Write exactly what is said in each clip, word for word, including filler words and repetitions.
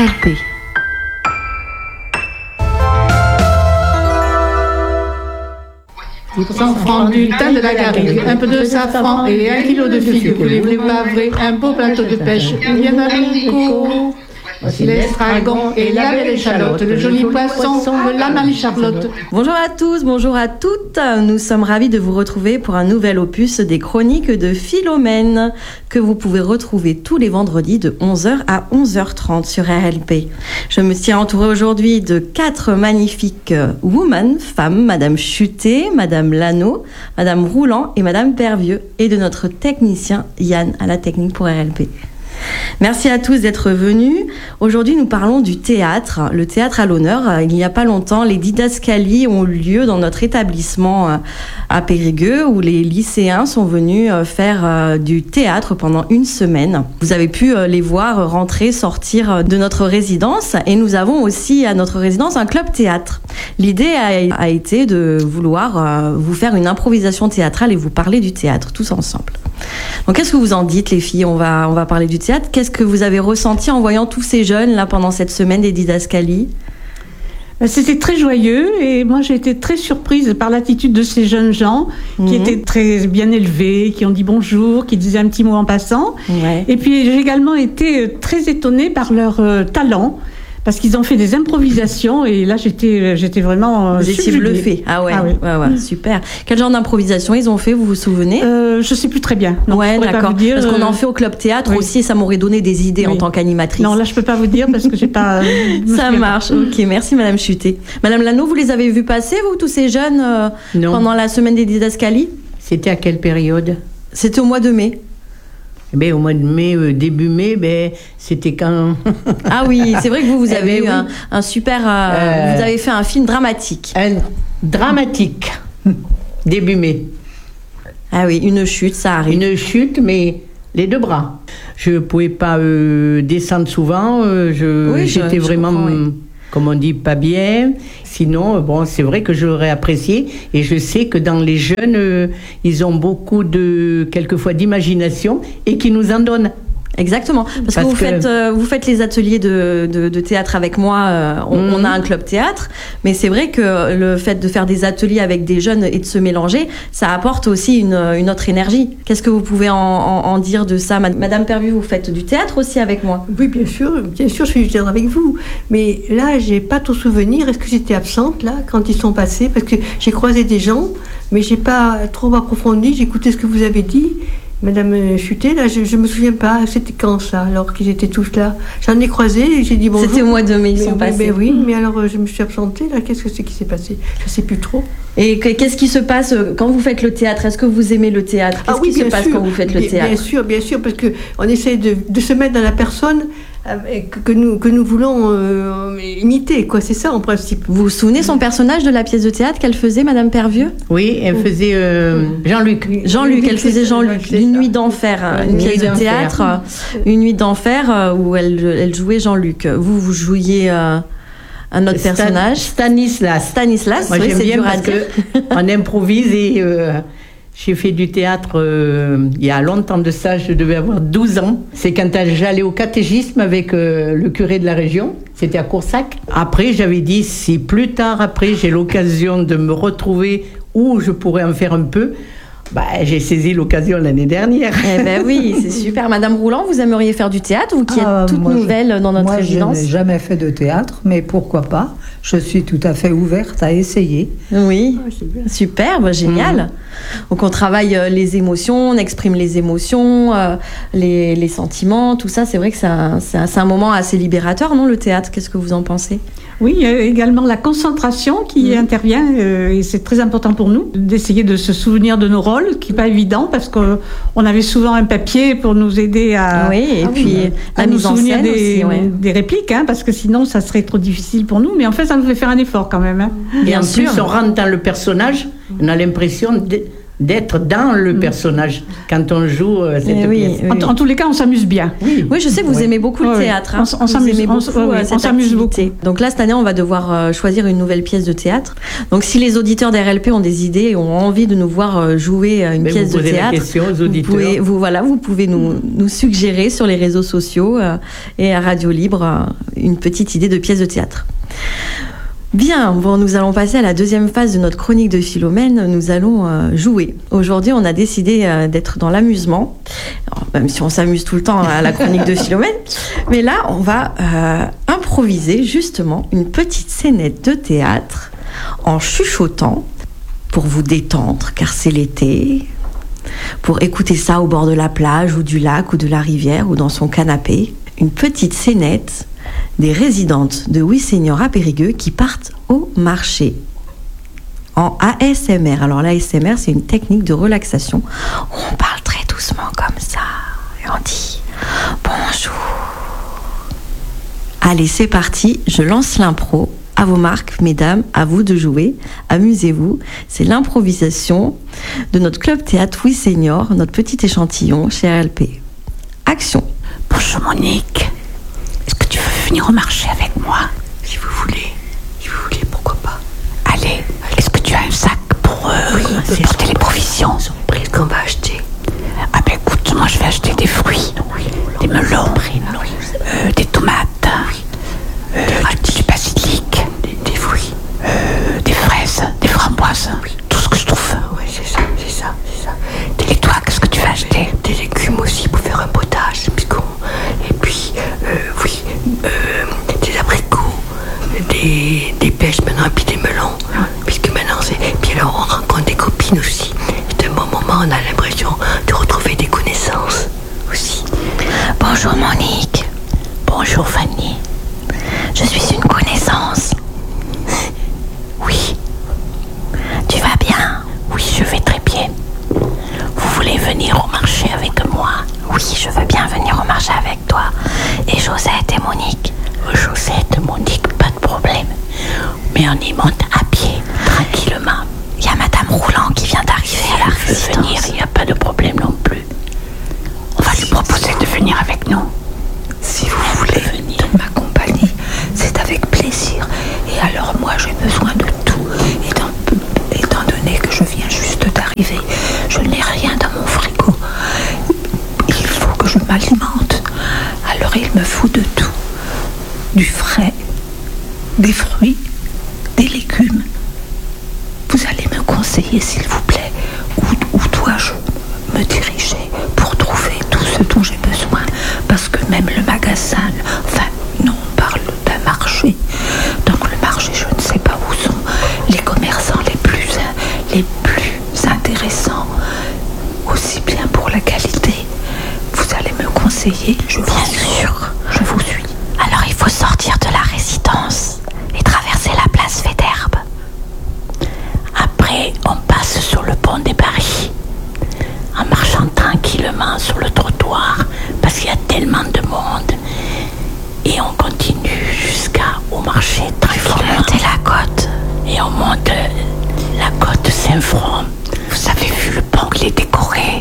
L P. cent francs du thym de la garrigue, un peu de safran et un kilo de figues. Voulez-vous poivrer un beau plateau de pêche? Il y en a beaucoup. Voici l'estragon et la belle échalote, le joli poisson de la Marie-Charlotte. Bonjour à tous, bonjour à toutes. Nous sommes ravis de vous retrouver pour un nouvel opus des chroniques de Philomène que vous pouvez retrouver tous les vendredis de onze heures à onze heures trente sur R L P. Je me tiens entourée aujourd'hui de quatre magnifiques women, femmes, Madame Chutet, Madame Lano, Madame Roulant et Madame Pervieux, et de notre technicien Yann à la technique pour R L P. Merci à tous d'être venus. Aujourd'hui, nous parlons du théâtre. Le théâtre à l'honneur. Il n'y a pas longtemps, les didascalies ont eu lieu dans notre établissement à Périgueux, où les lycéens sont venus faire du théâtre pendant une semaine. Vous avez pu les voir rentrer, sortir de notre résidence. Et nous avons aussi à notre résidence un club théâtre. L'idée a, a été de vouloir vous faire une improvisation théâtrale et vous parler du théâtre tous ensemble. Donc, qu'est-ce que vous en dites, les filles? On va, on va parler du théâtre. Qu'est-ce que vous avez ressenti en voyant tous ces jeunes là pendant cette semaine des didascalies? C'était très joyeux et moi j'ai été très surprise par l'attitude de ces jeunes gens mmh. qui étaient très bien élevés, qui ont dit bonjour, qui disaient un petit mot en passant. Ouais. Et puis j'ai également été très étonnée par leur euh, talent. Parce qu'ils ont fait des improvisations et là j'étais j'étais vraiment vous étiez bluffée. Ah ouais, ah ouais. ouais, ouais mmh. super. Quel genre d'improvisation ils ont fait, vous vous souvenez? euh, Je sais plus très bien. Non, ouais, d'accord. Dire, parce qu'on en fait au club théâtre oui. aussi, et ça m'aurait donné des idées oui. en tant qu'animatrice. Non, là je peux pas vous dire parce que j'ai pas. Ça marche. Ok, merci Madame Chutet. Madame Lano, vous les avez vus passer vous tous ces jeunes euh, pendant la semaine des didascalies? C'était à quelle période? C'était au mois de mai. Ben, au mois de mai, euh, début mai, ben, c'était quand... Ah oui, c'est vrai que vous, vous avez eh ben, eu oui. un, un super... Euh, euh, vous avez fait un film dramatique. Un dramatique, début mai. Ah oui, une chute, ça arrive. Une chute, mais les deux bras. Je ne pouvais pas euh, descendre souvent, euh, je, oui, j'étais je, je vraiment... Oui. Comme on dit, pas bien. Sinon, bon, c'est vrai que j'aurais apprécié. Et je sais que dans les jeunes, euh, ils ont beaucoup de, quelquefois, d'imagination et qui nous en donnent. Exactement, parce, parce que, vous, que... Faites, euh, vous faites les ateliers de, de, de théâtre avec moi, euh, on, mmh. on a un club théâtre, mais c'est vrai que le fait de faire des ateliers avec des jeunes et de se mélanger, ça apporte aussi une, une autre énergie. Qu'est-ce que vous pouvez en, en, en dire de ça? Madame Pervieux, vous faites du théâtre aussi avec moi? Oui, bien sûr, bien sûr, je fais du théâtre avec vous, mais là, j'ai pas tout souvenir. Est-ce que j'étais absente, là, quand ils sont passés? Parce que j'ai croisé des gens, mais j'ai pas trop approfondi, j'ai écouté ce que vous avez dit. Madame Chutet, là, je ne me souviens pas, c'était quand ça, alors qu'ils étaient tous là? J'en ai croisé et j'ai dit bonjour. C'était au mois de mai, ils sont mais, passés. Mais oui, mais alors je me suis absentée, là, qu'est-ce que c'est qui s'est passé? Je ne sais plus trop. Et qu'est-ce qui se passe quand vous faites le théâtre? Est-ce que vous aimez le théâtre? Qu'est-ce ah oui, qui se passe sûr. quand vous faites le bien, théâtre? Bien sûr, bien sûr, parce qu'on essaie de, de se mettre dans la personne que nous, que nous voulons euh, imiter, quoi, c'est ça en principe. Vous vous souvenez son personnage de la pièce de théâtre qu'elle faisait, Madame Pervieux? Oui, elle faisait euh, Jean-Luc. Jean-Luc, elle faisait Jean-Luc. Une nuit d'enfer, une pièce de théâtre, une nuit d'enfer où elle, elle jouait Jean-Luc. Vous, vous jouiez euh, un autre Stan, personnage. Stanislas. Stanislas, Moi, oui, j'aime c'est bien dur parce à dire. qu'on improvise et... Euh, j'ai fait du théâtre euh, il y a longtemps de ça, je devais avoir douze ans. C'est quand j'allais au catéchisme avec euh, le curé de la région, c'était à Coursac. Après, j'avais dit, si plus tard, après, j'ai l'occasion de me retrouver où je pourrais en faire un peu, bah, j'ai saisi l'occasion l'année dernière. Eh ben oui, c'est super. Madame Roulant, vous aimeriez faire du théâtre, vous qui êtes ah, toute moi, nouvelle je, dans notre moi, résidence? Moi, je n'ai jamais fait de théâtre, mais pourquoi pas? Je suis tout à fait ouverte à essayer. Oui, oh, super, bah, génial. Mmh. Donc on travaille euh, les émotions, on exprime les émotions, euh, les, les sentiments, tout ça. C'est vrai que c'est un, c'est, un, c'est un moment assez libérateur, non, le théâtre? Qu'est-ce que vous en pensez? Oui, il y a également la concentration qui mmh. intervient euh, et c'est très important pour nous d'essayer de se souvenir de nos rôles, qui n'est pas évident parce qu'on avait souvent un papier pour nous aider à, oui, et à, puis, à, à nous nous souvenir des, aussi, ouais. des répliques, hein, parce que sinon ça serait trop difficile pour nous. Mais en fait, ça nous fait faire un effort quand même. Hein. Et en plus, on rentre dans le personnage, on a l'impression d'être dans le mmh. personnage quand on joue euh, cette eh oui, pièce. Oui. En, en tous les cas, on s'amuse bien. Oui, oui je sais que vous oui. aimez beaucoup le théâtre. Hein. On, on s'amuse beaucoup. On, euh, on s'amuse beaucoup. Donc là, cette année, on va devoir euh, choisir une nouvelle pièce de théâtre. Donc si les auditeurs d'R L P ont des idées et ont envie de nous voir euh, jouer une Mais pièce vous de posez théâtre, la question aux auditeurs. Vous pouvez, vous, voilà, vous pouvez nous, nous suggérer sur les réseaux sociaux euh, et à Radio Libre euh, une petite idée de pièce de théâtre. Bien, bon, nous allons passer à la deuxième phase de notre chronique de Philomène. Nous allons euh, jouer. Aujourd'hui, on a décidé euh, d'être dans l'amusement, alors, même si on s'amuse tout le temps à la chronique de Philomène. Mais là, on va euh, improviser justement une petite scénette de théâtre en chuchotant pour vous détendre, car c'est l'été, pour écouter ça au bord de la plage ou du lac ou de la rivière ou dans son canapé. Une petite scénette des résidentes de Oui Senior à Périgueux qui partent au marché en A S M R. Alors l'A S M R, c'est une technique de relaxation où on parle très doucement comme ça et on dit bonjour. Allez, c'est parti, je lance l'impro. À vos marques, mesdames, à vous de jouer. Amusez-vous. C'est l'improvisation de notre club théâtre Oui Senior, notre petit échantillon chez R L P. Action. Bonjour Monique. Est-ce que tu veux venir au marché avec moi? Si vous voulez. Si vous voulez, pourquoi pas. Allez, est-ce que tu as un sac pour euh, oui, porter les provisions? Qu'est-ce qu'on va acheter? Ah ben écoute, moi je vais acheter des fruits, oui, des melons, oui, euh, des tomates, oui, euh, du, du basilic, des, des fruits, euh, des fraises, des framboises, oui. Tout ce que je trouve. Oui, c'est ça, c'est ça, c'est ça. Des, Et toi, qu'est-ce que tu vas acheter? Des légumes aussi pour faire un potage, puisqu'on... Et puis, euh, oui, euh, des abricots, des, des pêches maintenant, et puis des melons, puisque maintenant c'est... Puis alors on rencontre des copines aussi. C'est un bon moment, on a l'impression de retrouver des connaissances aussi. Bonjour Monique. Bonjour Fanny. Je suis une connaissance. Oui. Tu vas bien? Oui, je vais très bien. Vous voulez venir au marché avec moi? Oui, je veux bien venir au marché avec toi. Et Josette et Monique? Josette et Monique, pas de problème. Mais on y monte à pied, tranquillement. Il y a Madame Roulant qui vient d'arriver à la résidence. Venir, il n'y a pas de problème non plus. On va lui proposer de venir avec nous. Si vous voulez venir de ma compagnie, c'est avec plaisir. Et alors moi, j'ai besoin de tout. Étant, étant donné que je viens juste d'arriver, je n'ai rien dans mon frigo. Il faut que je m'alimente. Alors il me faut de tout. Du frais, des fruits, des légumes. Vous allez me conseiller, s'il vous plaît, où, où dois-je me diriger pour trouver tout ce dont j'ai besoin. Parce que même le magasin, enfin, non, on parle d'un marché. Donc le marché, je ne sais pas où sont les commerçants les plus, les plus intéressants, aussi bien pour la qualité. Vous allez me conseiller, je vous suis. Sûr. Je vous suis. Alors il faut sortir de la résidence et traverser la place Faidherbe. Après, on passe sur le pont des Paris, en marchant tranquillement sur le trottoir, parce qu'il y a tellement de monde. Et on continue jusqu'au marché tranquillement. Il faut monter la côte. Et on monte la côte Saint-Front. Vous avez vu le pont, il est décoré.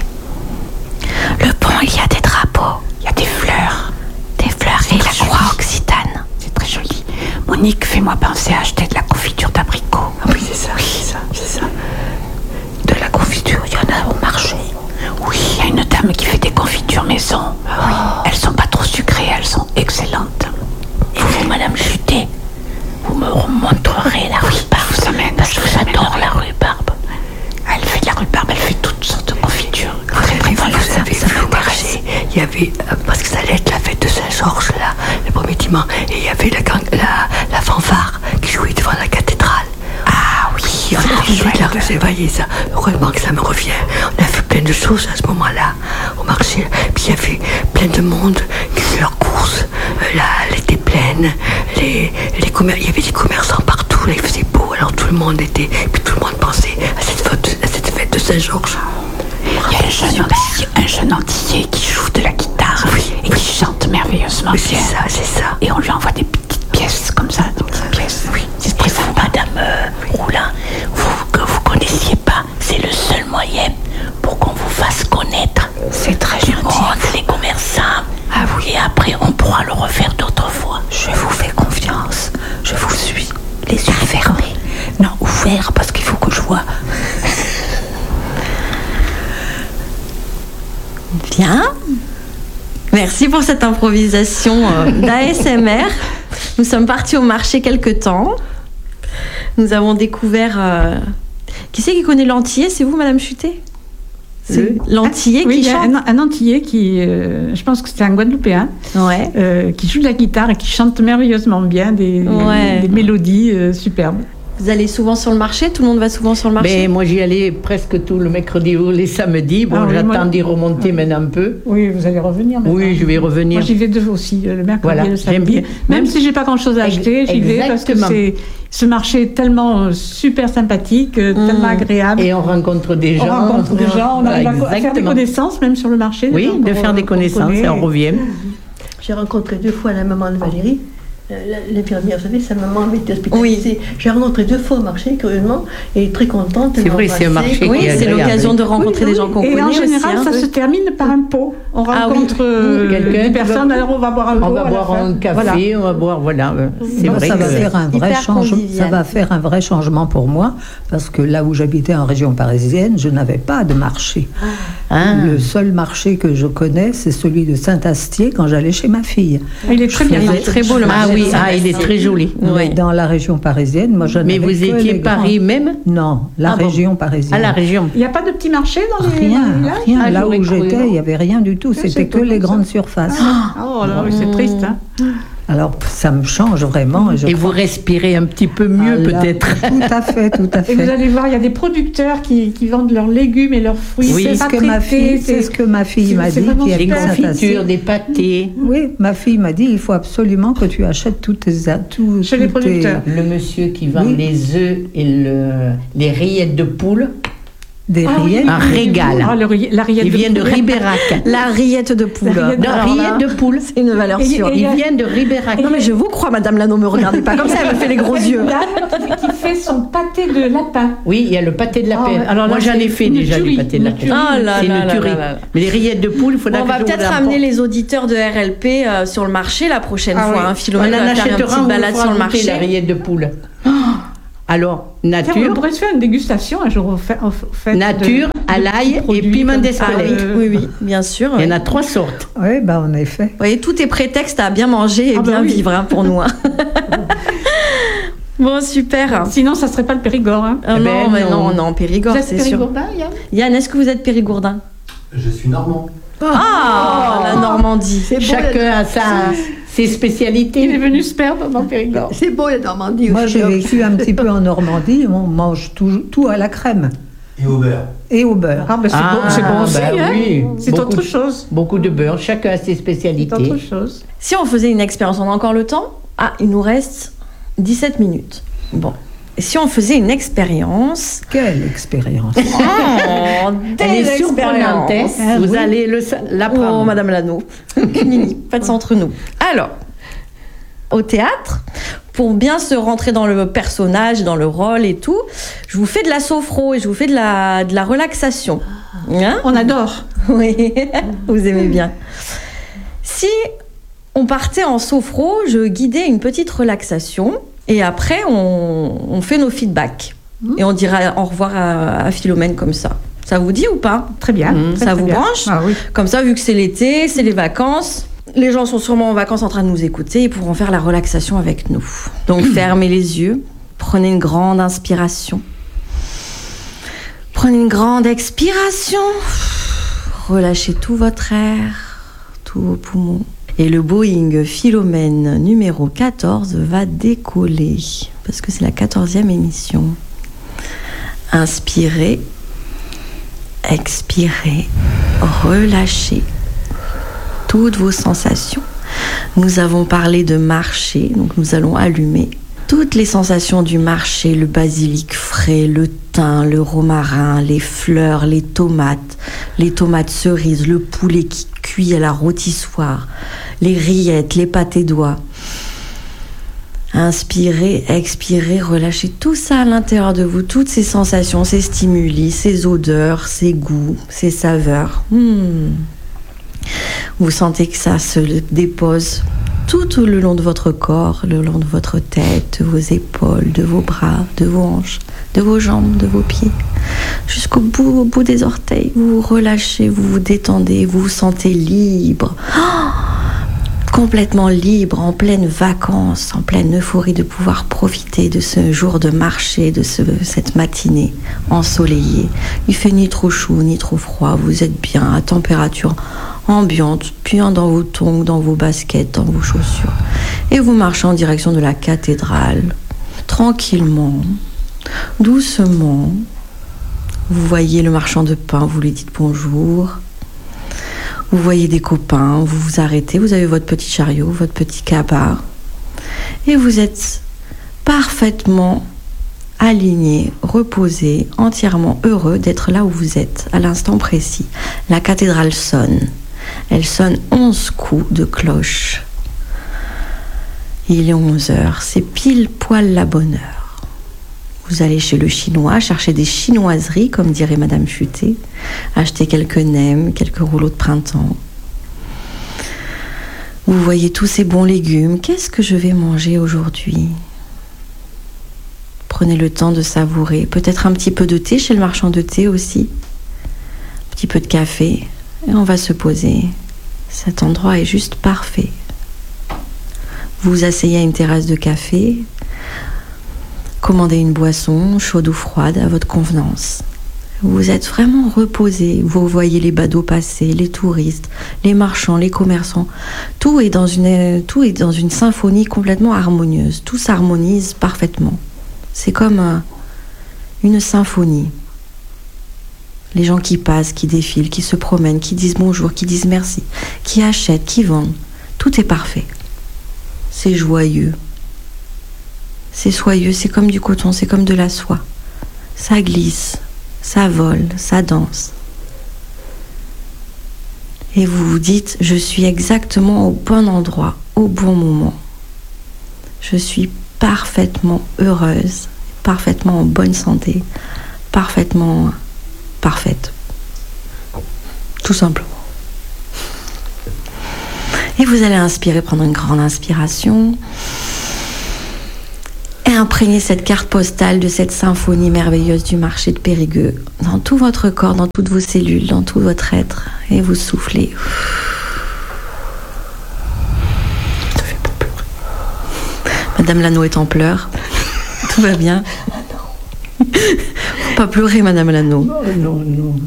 Le pont, il y a des drapeaux, il y a des fleurs. Des fleurs et la croix occitane. C'est très joli. Monique, fais-moi penser à acheter de la confiture d'abricot. Ah oui, c'est ça, oui. c'est ça, c'est ça. De la confiture, il y en a au marché. Oui, il y a une dame qui fait des confitures maison. Ah oui. Elles sont pas trop sucrées, elles sont excellentes. Et vous, Madame Juté, vous me montrerez la rhubarbe. Vous amène, parce que j'adore la rhubarbe. Elle fait de la rhubarbe, elle fait toutes sortes de confitures. Très très voilà, vous avez vu au marché, il y avait, parce que ça allait être la fête de Saint-Georges là, le premier dimanche, et il y avait la, la, la fanfare qui jouait devant la cathédrale. Ah oui, on a fait la voyez ça, heureusement que ça me revient. On a fait plein de choses à ce moment-là, au marché, puis il y avait plein de monde qui faisait leurs courses, là, elle était pleine, les, les commer- il y avait des commerçants partout, là, il faisait beau, alors tout le monde était, puis tout le monde pensait à cette fête, à cette fête de Saint-Georges. Il y a un jeune, antillais, un jeune antillais qui joue de la guitare oui, et oui. qui chante merveilleusement oui, bien. C'est ça, c'est ça. Et on lui envoie des petites pièces comme ça, des petites pièces. Oui, c'est très sympa. Madame euh, Roulin, vous que vous connaissiez pas, c'est le seul moyen pourra le refaire d'autres fois. Je vous fais confiance. Je vous suis. Les yeux fermés. Non, ouverts parce qu'il faut que je vois. Bien. Merci pour cette improvisation euh, d'A S M R. Nous sommes partis au marché quelque temps. Nous avons découvert... Euh... Qui c'est qui connaît l'Antillais? C'est vous, Madame Chutet? C'est l'Antillais ah, oui, qui chante. Un, un Antillais qui, euh, je pense que c'est un Guadeloupéen, ouais. euh, qui joue de la guitare et qui chante merveilleusement bien des, ouais. des mélodies euh, superbes. Vous allez souvent sur le marché? Tout le monde va souvent sur le marché? Mais moi, j'y allais presque tout le mercredi ou les samedis. Bon, ah, oui, j'attends moi... d'y remonter ouais. maintenant un peu. Oui, vous allez revenir maintenant. Oui, je vais revenir. Moi, j'y vais deux aussi, le mercredi voilà, et le samedi. Même, même si j'ai pas grand-chose à acheter, j'y vais parce que c'est, ce marché est tellement super sympathique, mmh. tellement agréable. Et on rencontre des gens. On rencontre des gens, on arrive à faire des connaissances, même sur le marché. Oui, de faire des connaissances et on revient. J'ai rencontré deux fois la maman de Valérie. L'infirmière, vous savez, sa maman avait été hospitalisée. Oui. J'ai rencontré deux fois au marché, curieusement, et très contente. C'est vrai, c'est un marché oui, qui est c'est l'occasion de rencontrer oui, des gens qu'on connaît. Et en général, aussi, ça hein, se termine par un pot. On rencontre ah, oui. euh, des personnes, alors on va boire un pot. On va boire un café, voilà. on va boire, voilà. C'est vrai ça, que va faire un vrai change... ça va faire un vrai changement pour moi, parce que là où j'habitais en région parisienne, je n'avais pas de marché. Ah. Le seul marché que je connais, c'est celui de Saint-Astier, quand j'allais chez ma fille. Il est très bien, il est très beau le marché. Ah oui, ah, il est très joli. Oui. Dans la région parisienne, moi je Mais vous étiez Paris grands... même? Non, la ah région bon. parisienne. Ah, la région. Il n'y a pas de petits marchés dans les Rien, dans les rien. Ah, là où j'étais, il n'y avait rien du tout. Oui, c'était que les grandes ça. surfaces. Ah, oh là, oui, c'est triste. Hein. Alors, ça me change vraiment. Et, je et vous respirez un petit peu mieux, ah, là, peut-être. Tout à fait, tout à fait. Et vous allez voir, il y a des producteurs qui, qui vendent leurs légumes et leurs fruits. Oui, c'est ce, que ma fille, c'est ce que ma fille m'a dit. Qui a des confitures, des pâtés. Oui, ma fille m'a dit, il faut absolument que tu achètes tous tes... Tout, Chez les producteurs. Tes... Le monsieur qui vend oui. les œufs et le, les rillettes de poule. Des ah, rillettes. Oui, un régal. Ah, le, la rillette il de vient de, de Ribérac. La rillette de poule. La rillette de, non, rillette de poule. C'est une valeur et, sûre. Et, et, il vient de Ribérac. Non mais je vous crois, Madame Lano, me regardez pas comme ça, elle me fait les gros yeux. Qui fait son pâté de lapin. Oui, il y a le pâté de lapin. Oh, alors moi j'en ai fait déjà du pâté de lapin. Ah là c'est là une là tuerie. Là là. Mais les rillettes de poule, il faudra bon, que on va peut-être ramener les auditeurs de R L P euh, sur le marché la prochaine ah, fois. Oui. Hein. Philomène va faire une petite balade sur le marché. La rillette de poule. Alors, nature. Tiens, on pourrait se faire une dégustation un jour au fait. Au fait nature, de, à l'ail et piment d'Espelette. Ah, oui, oui, bien sûr. Il y en a trois sortes. Oui, bah, en effet. Vous voyez, tout est prétexte à bien manger et ah, bien bah, oui. vivre hein, pour nous. Hein. Bon, super. Sinon, ça ne serait pas le Périgord. Hein. Ah, eh ben, non, mais non, non, Périgord, c'est sûr. Vous êtes Périgourdin, Yann Yann, est-ce que vous êtes Périgourdin? Je suis normand. Ah, oh, la Normandie. C'est chacun a sa, ses spécialités. Il est venu se perdre dans le Périgord. C'est beau la Normandie. Moi, j'ai vécu un petit peu en Normandie. On mange tout, tout à la crème. Et au beurre. Et au beurre. Ah, bah c'est ah, bon, c'est bon aussi. Bah, hein oui. C'est beaucoup autre de, chose. Beaucoup de beurre. Chacun a ses spécialités. C'est autre chose. Si on faisait une expérience, on a encore le temps? Ah, il nous reste dix-sept minutes. Bon. Et si on faisait une expérience? Quelle expérience? Oh, elle est surprenante. Ah, vous oui. allez le, l'apprendre. Oh, Madame Lano. Nini, faites ça entre nous. Alors, au théâtre, pour bien se rentrer dans le personnage, dans le rôle et tout, je vous fais de la sophro et je vous fais de la, de la relaxation. Hein? On adore. Oui, vous aimez bien. Si on partait en sophro, je guidais une petite relaxation. Et après, on, on fait nos feedbacks. Mmh. Et on dira au revoir à, à Philomène comme ça. Ça vous dit ou pas? Très bien. Mmh. Ça très, vous très branche? Ah, oui. Comme ça, vu que c'est l'été, c'est les vacances, les gens sont sûrement en vacances en train de nous écouter, ils pourront faire la relaxation avec nous. Donc, mmh. fermez les yeux, prenez une grande inspiration. Prenez une grande expiration. Relâchez tout votre air, tous vos poumons. Et le Boeing Philomène numéro quatorze va décoller, parce que c'est la quatorzième émission. Inspirez, expirez, relâchez toutes vos sensations. Nous avons parlé de marcher, donc nous allons allumer toutes les sensations du marché, le basilic frais, le thym, le romarin, les fleurs, les tomates, les tomates cerises, le poulet qui cuit à la rôtissoire, les rillettes, les pâtés d'oie. Inspirez, expirez, relâchez tout ça à l'intérieur de vous, toutes ces sensations, ces stimuli, ces odeurs, ces goûts, ces saveurs. Hmm. Vous sentez que ça se dépose tout le long de votre corps, le long de votre tête, de vos épaules, de vos bras, de vos hanches, de vos jambes, de vos pieds, jusqu'au bout, au bout des orteils. Vous vous relâchez, vous vous détendez, vous vous sentez libre, oh, complètement libre, en pleine vacances, en pleine euphorie de pouvoir profiter de ce jour de marché, de ce, cette matinée ensoleillée. Il fait ni trop chaud, ni trop froid, vous êtes bien à température ambiante, bien dans vos tongs, dans vos baskets, dans vos chaussures. Et vous marchez en direction de la cathédrale, tranquillement, doucement. Vous voyez le marchand de pain, vous lui dites bonjour. Vous voyez des copains, vous vous arrêtez, vous avez votre petit chariot, votre petit cabas. Et vous êtes parfaitement aligné, reposé, entièrement heureux d'être là où vous êtes, à l'instant précis. La cathédrale sonne. Elle sonne onze coups de cloche. Il est onze heures, c'est pile poil la bonne heure. Vous allez chez le chinois, chercher des chinoiseries, comme dirait Madame Futé, acheter quelques nems, quelques rouleaux de printemps. Vous voyez tous ces bons légumes. Qu'est-ce que je vais manger aujourd'hui ? Prenez le temps de savourer. Peut-être un petit peu de thé chez le marchand de thé aussi. Un petit peu de café. Et on va se poser. Cet endroit est juste parfait. Vous vous asseyez à une terrasse de café. Commandez une boisson, chaude ou froide, à votre convenance. Vous êtes vraiment reposé. Vous voyez les badauds passer, les touristes, les marchands, les commerçants. Tout est dans une, tout est dans une symphonie complètement harmonieuse. Tout s'harmonise parfaitement. C'est comme euh, une symphonie. Les gens qui passent, qui défilent, qui se promènent, qui disent bonjour, qui disent merci, qui achètent, qui vendent. Tout est parfait. C'est joyeux. C'est soyeux, c'est comme du coton, c'est comme de la soie. Ça glisse, ça vole, ça danse. Et vous vous dites, je suis exactement au bon endroit, au bon moment. Je suis parfaitement heureuse, parfaitement en bonne santé, parfaitement parfaite. Tout simplement. Et vous allez inspirer, prendre une grande inspiration. Et imprégner cette carte postale de cette symphonie merveilleuse du marché de Périgueux dans tout votre corps, dans toutes vos cellules, dans tout votre être. Et vous soufflez. Ça fait pas pleurer. Madame Lano est en pleurs. Tout va bien. Faut pas pleurer, Madame Lano. Non, non, non.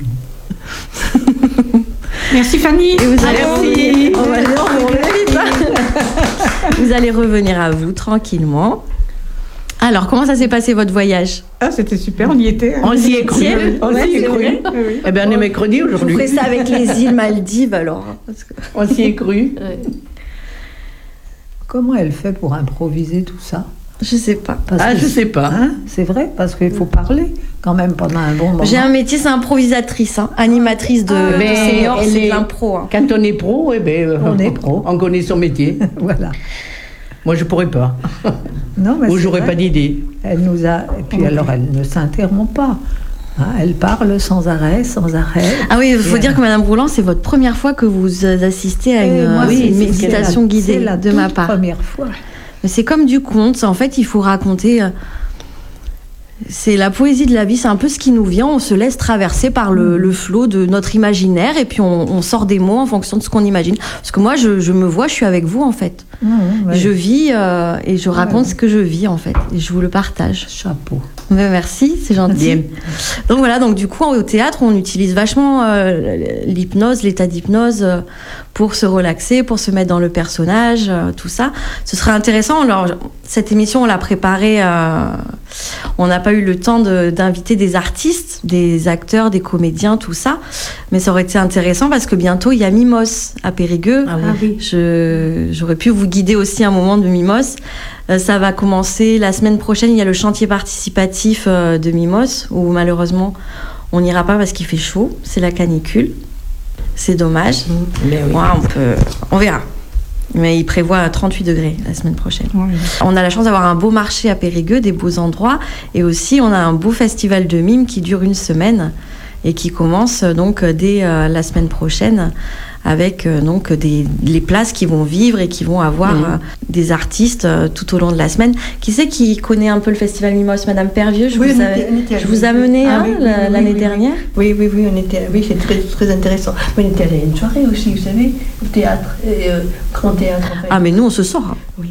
Merci Fanny. Et vous allez, Merci. Oh, bah non, on le dit pas. Vous allez revenir à vous tranquillement. Alors, comment ça s'est passé votre voyage ? Ah, c'était super, on y était. On s'y est cru. On Ouais, s'y est c'est cru. vrai. Oui. Eh bien, on est mercredi Vous aujourd'hui. ferez ça avec les îles Maldives alors. Parce que... On s'y est cru. ouais. Comment elle fait pour improviser tout ça? Je sais pas. Parce Ah, que- je sais pas. Hein, c'est vrai, parce qu'il faut parler quand même pendant un bon moment. J'ai un métier, c'est improvisatrice, hein, animatrice de, Ah, de mais seniors, elle c'est de est- l'impro. hein. Quand on est pro, eh ben, euh, On est pro. On connaît son métier. Voilà. Moi, je pourrais pas. Non, mais Ou c'est j'aurais vrai. pas d'idée. Elle nous a. Et puis alors, elle ne s'interrompt pas. Hein, elle parle sans arrêt, sans arrêt. Ah oui, il faut Et dire elle- que Madame Rouland, c'est votre première fois que vous assistez à Et une, moi, oui, c'est- une c'est méditation la- guidée c'est la de ma toute part. première fois. Mais c'est comme du conte. En fait, il faut raconter. euh, C'est la poésie de la vie, c'est un peu ce qui nous vient. On se laisse traverser par le, le flot de notre imaginaire et puis on, on sort des mots en fonction de ce qu'on imagine. Parce que moi, je, je me vois, je suis avec vous en fait. Mmh, ouais. Je vis euh, et je raconte Ouais. ce que je vis en fait. Et je vous le partage. Chapeau. Mais merci, c'est gentil. Bien. Donc voilà, donc du coup au théâtre, on utilise vachement euh, l'hypnose, l'état d'hypnose euh, pour se relaxer, pour se mettre dans le personnage, euh, tout ça. Ce serait intéressant. Alors cette émission, on l'a préparée. Euh, on n'a pas eu le temps de- d'inviter des artistes, des acteurs, des comédiens, tout ça. Mais ça aurait été intéressant parce que bientôt il y a Mimos à Périgueux. Ah oui. Je, j'aurais pu vous guider aussi un moment de Mimos. Euh, ça va commencer la semaine prochaine. Il y a le chantier participatif euh, de Mimos où malheureusement on n'ira pas parce qu'il fait chaud. C'est la canicule. C'est dommage. Mais oui. Ouais, on peut, on verra. Mais il prévoit trente-huit degrés la semaine prochaine. On a la chance d'avoir un beau marché à Périgueux, des beaux endroits. Et aussi, on a un beau festival de mime qui dure une semaine et qui commence donc dès euh, la semaine prochaine avec euh, donc des, les places qui vont vivre et qui vont avoir mmh. euh, des artistes euh, tout au long de la semaine. Qui c'est qui connaît un peu le Festival Mimos? Madame Pervieux, je oui, vous, on avais, était, on était je vous amenais ah, hein, oui, la, oui, l'année oui, dernière. Oui, oui, oui, on était, oui, c'est très, très intéressant. On était allé à une soirée aussi, vous savez, au théâtre, et, euh, grand théâtre. En fait. Ah, mais nous, on se sort. Hein. Oui.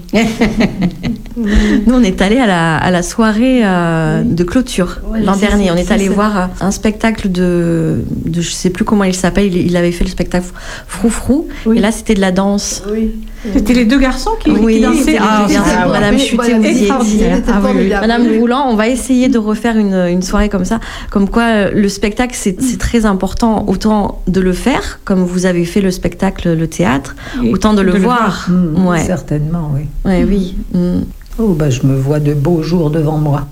Nous, on est allé à la, à la soirée euh, oui. de clôture ouais, l'an dernier. C'est, on est allé voir ça. un spectacle de, de, je sais plus comment il s'appelle. Il, il avait fait le spectacle Froufrou. Oui. Et là, c'était de la danse. Oui. C'était les deux garçons qui, oui, qui dansaient. Ah, bien sûr. Ah, Madame Chuté, vous y étiez. Ah, oui, oui. Madame Roulant, on va essayer de refaire une, une soirée comme ça. Comme quoi, le spectacle, c'est, c'est très important. Autant de le faire, comme vous avez fait le spectacle, le théâtre, et autant de, de le, le voir. voir. Mmh, ouais. Certainement, oui. Ouais, oui. Mmh. Oh, bah, je me vois de beaux jours devant moi.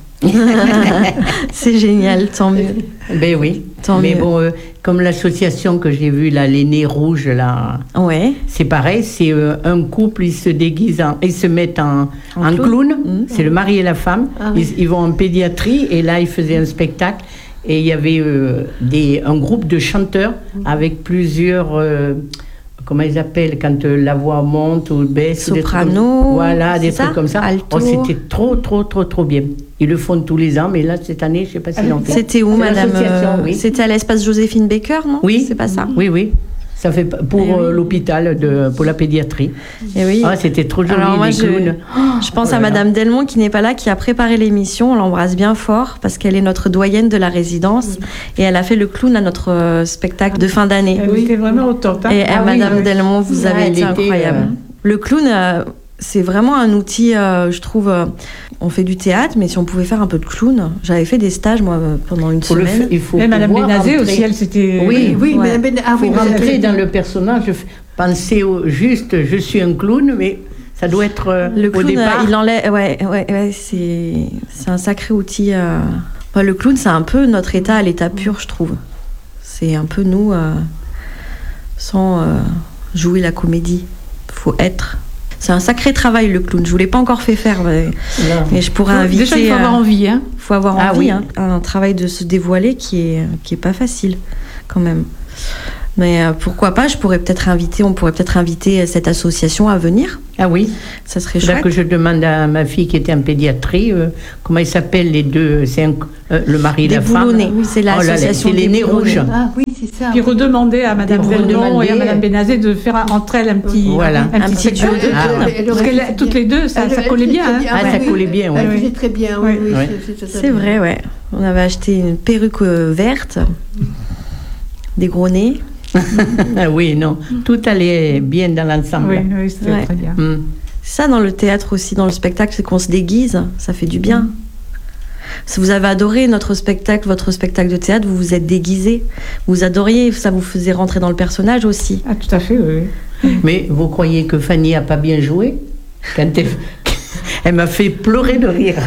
C'est génial, tant mieux. Ben oui. Tant Mais mieux. bon, euh, comme l'association que j'ai vue, là, les Nez Rouges, là, ouais. c'est pareil, c'est euh, un couple, ils se déguisent, en, ils se mettent en, en, en clown, clown. Mmh. C'est le mari et la femme, ah, ils, oui. ils vont en pédiatrie, et là, ils faisaient un spectacle, et il y avait euh, des, un groupe de chanteurs mmh. avec plusieurs... Euh, comment ils appellent quand euh, la voix monte ou baisse, soprano, des voilà, des trucs ça comme ça. Alto. Oh, c'était trop, trop, trop, trop bien. Ils le font tous les ans, mais là cette année, je sais pas s'ils l'ont fait. C'était où, c'est Madame euh, oui. C'était à l'espace Joséphine Baker, non? Oui, c'est pas ça. Oui, oui. Ça fait pour oui. euh, l'hôpital de pour la pédiatrie. Et oui. Ah, c'était trop joli. Alors, moi, les je, clowns. je pense oh à Madame Delmont qui n'est pas là, qui a préparé l'émission. On l'embrasse bien fort parce qu'elle est notre doyenne de la résidence oui. et elle a fait le clown à notre euh, spectacle de fin d'année. Elle était vraiment au top. Hein. Et ah, Madame oui, Delmont, vous ah, avez été incroyable. Euh... Le clown. Euh, c'est vraiment un outil, euh, je trouve. Euh, on fait du théâtre, mais si on pouvait faire un peu de clown, j'avais fait des stages moi pendant une faut semaine. Le, il faut et Madame Bénazé aussi, elle s'était. Oui, oui, ouais. Madame Bénazé. Ah, oui, faut rentrer dans le personnage, penser au, juste, je suis un clown, mais ça doit être euh, le clown, au départ. Il enlève, ouais, ouais, ouais, c'est, c'est un sacré outil. Euh... Enfin, le clown, c'est un peu notre état à l'état pur, je trouve. C'est un peu nous, euh, sans euh, jouer la comédie. Faut être. C'est un sacré travail, le clown. Je ne vous l'ai pas encore fait faire, mais, mais je pourrais inviter... Déjà, il faut avoir envie. Il hein. faut avoir ah, envie. Oui. Hein. Un travail de se dévoiler qui est, qui est pas facile, quand même. Mais euh, pourquoi pas, je pourrais peut-être inviter, on pourrait peut-être inviter cette association à venir. Ah oui. Ça serait chouette. Là que je demande à ma fille qui était en pédiatrie, euh, comment ils s'appellent les deux, c'est un, euh, le mari et la femme. Oui, c'est l'association oh là, c'est les Nez Rouges. Ah oui, c'est ça. Puis redemander à Madame Delmont et à Madame Bénazé de faire entre elles un petit, voilà. un, un petit duo. Ah, parce que toutes les deux, ça, ça collait bien. Hein. Ah, ça collait bien, oui. Elle faisait très bien, oui. oui, oui. C'est, c'est, c'est, c'est vrai, ouais. On avait acheté une perruque verte, des gros nez. Ah oui, non. Tout allait bien dans l'ensemble. Oui, oui, c'était ouais. très bien. Mm. Ça, dans le théâtre aussi, dans le spectacle, c'est qu'on se déguise. Ça fait du bien. Mm. Si vous avez adoré notre spectacle, votre spectacle de théâtre, vous vous êtes déguisé. Vous adoriez, ça vous faisait rentrer dans le personnage aussi. Ah, tout à fait, oui. Mais vous croyez que Fanny n'a pas bien joué? Quand elle... elle m'a fait pleurer de rire.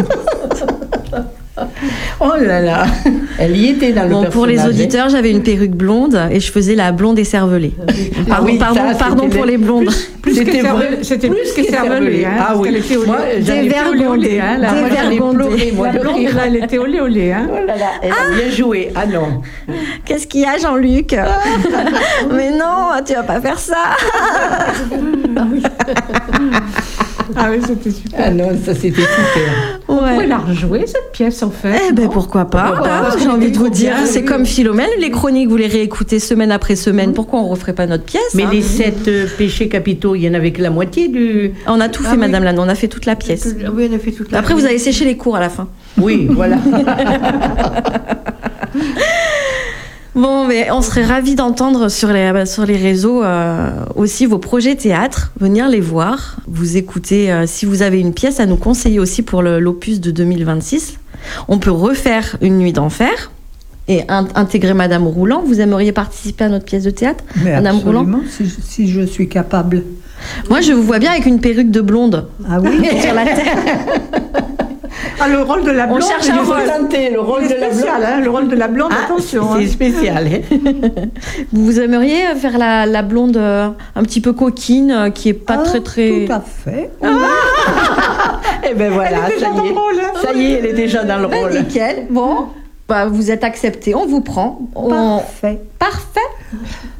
Oh là là, elle y était dans le bon, personnage. Pour les auditeurs, j'avais une perruque blonde et je faisais la blonde écervelée. Pardon, ah oui, pardon, ça, pardon pour les blondes. Plus, plus c'était vrai, c'était plus, plus qu'écervelée. Hein, ah oui, était moi, j'en ai olé olé. Hein, là, moi, j'en ai pleuré, moi, la blonde, là, elle était olé olé. Hein. Oh là là, elle a ah. bien joué. Ah non. Qu'est-ce qu'il y a, Jean-Luc? Mais non, tu vas pas faire ça. Ah oui. Ah oui, c'était super. Ah non, ça c'était super. On ouais. pourrait la rejouer, cette pièce, en fait. Eh ben pourquoi pas, pourquoi pas ah, j'ai envie de vous dire. Bien, c'est oui. Comme Philomène, les chroniques, vous les réécoutez semaine après semaine. Mmh. Pourquoi on ne referait pas notre pièce? Mais hein, les sept euh, péchés capitaux, il y en avait que la moitié du... On a tout ah, fait, oui. Madame Lannes, on a fait toute la pièce. Oui, on a fait toute la Après, vous avez séché les cours à la fin. Oui, voilà. Bon, mais on serait ravis d'entendre sur les, sur les réseaux euh, aussi vos projets théâtre, venir les voir, vous écouter. Euh, si vous avez une pièce à nous conseiller aussi pour le, l'opus de deux mille vingt-six, on peut refaire Une nuit d'enfer et in- intégrer Madame Roulant. Vous aimeriez participer à notre pièce de théâtre, mais Madame Roulant? si, si je suis capable. Moi, je vous vois bien avec une perruque de blonde. Ah oui. Sur la tête. Ah, le rôle de la blonde, on cherche un rôle. Le rôle de la blonde, hein, le rôle de la blonde, ah, attention. C'est hein. spécial. Hein. Vous aimeriez faire la, la blonde euh, un petit peu coquine, euh, qui est pas ah, très très. Tout à fait. Ah. Et ben voilà, elle est ça y est. Rôle, hein. Ça y est, elle est déjà dans le ben, rôle. Nickel. Bon, bah, vous êtes accepté, on vous prend. On... Parfait. Parfait.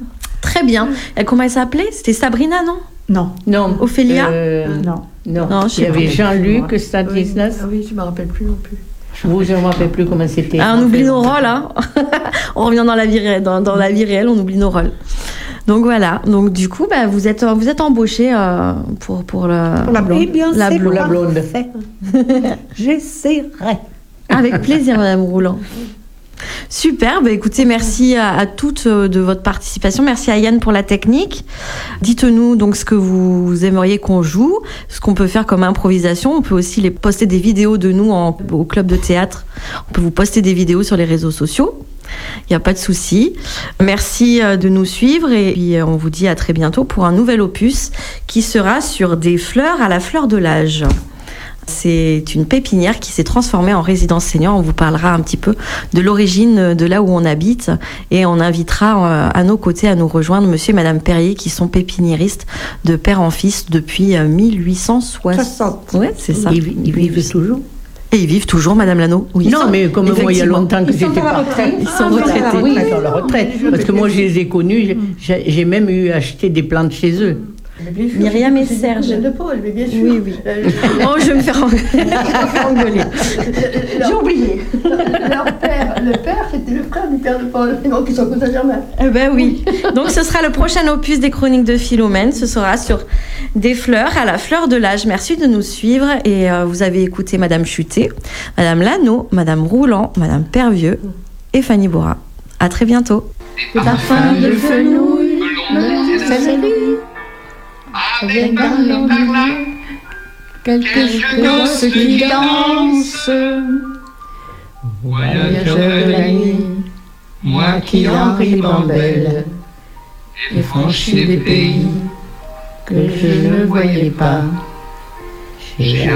Très bien. Et comment elle s'appelait? C'était Sabrina, non? Non. Non. Ophélia? euh, Non. Non. Non, je Il y sais avait pas. Jean-Luc Stanislas. Ah oui, je ne me rappelle plus non plus. Vous, je ne me rappelle plus comment c'était. Ah, on oublie nos rôles, hein. On revient dans la vie réelle, dans, dans la vie réelle, on oublie nos rôles. Donc voilà. Donc du coup, bah, vous êtes vous êtes embauché euh, pour pour le Pour la blonde. Eh bien, La c'est blonde. La blonde. parfait. J'essaierai. Avec plaisir, Madame Roulant. Super, bah écoutez, merci à, à toutes euh, de votre participation. Merci à Yann pour la technique. Dites-nous donc ce que vous aimeriez qu'on joue, ce qu'on peut faire comme improvisation. On peut aussi les poster des vidéos de nous en, au club de théâtre. On peut vous poster des vidéos sur les réseaux sociaux. Il n'y a pas de souci. Merci euh, de nous suivre et puis euh, on vous dit à très bientôt pour un nouvel opus qui sera sur des fleurs à la fleur de l'âge. C'est une pépinière qui s'est transformée en résidence senior. On vous parlera un petit peu de l'origine de là où on habite et on invitera à nos côtés à nous rejoindre monsieur et madame Perrier qui sont pépiniéristes de père en fils depuis mille huit cent soixante. Ouais, c'est ça. Ils, ils vivent toujours. Et ils vivent toujours, Madame Lano. Oui, non, mais comme moi, il y a longtemps que Ils sont j'étais à la pas. retraite. Ils sont Ah, retraités. voilà. Oui, ils sont à la retraite. Parce que moi, je les ai connus. J'ai j'ai même eu acheté des plantes chez eux. Mais bien sûr, Myriam et c'est des Serge. cousines de Paul, mais bien sûr. Oui, oui. Euh, Oh, je vais me faire engueuler. Je vais me faire engueuler. J'ai oublié. Leur père, le père, c'était le frère du père de Paul. Et donc, ils sont cousins germains. Eh ben oui. Donc ce sera le prochain opus des Chroniques de Philomène. Ce sera sur des fleurs à la fleur de l'âge. Merci de nous suivre. Et euh, vous avez écouté Madame Chuté, Madame Lano, Madame Roulant, Madame Pervieux et Fanny Bora. À très bientôt. Des parfums de fenouil, me salut. Avec dans le bain, quelques gosses qui dansent. Voyageur de la nuit, moi qui en ribambelle, et franchi des pays que je ne voyais pas. J'ai